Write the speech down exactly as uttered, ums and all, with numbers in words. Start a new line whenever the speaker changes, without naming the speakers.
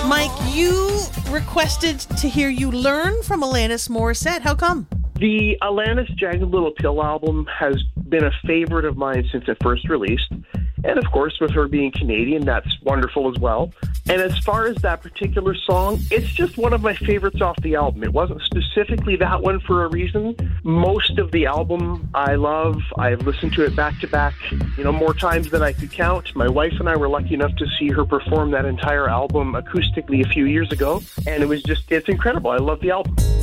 Mike, you requested to hear You Learn from Alanis Morissette. How come?
The Alanis Jagged Little Pill album has been a favorite of mine since it first released. And of course, with her being Canadian, that's wonderful as well. And as far as that particular song, it's just one of my favorites off the album. It wasn't specifically that one for a reason. Most of the album I love. I've listened to it back to back, you know, more times than I could count. My wife and I were lucky enough to see her perform that entire album acoustically a few years ago. And it was just, it's incredible. I love the album.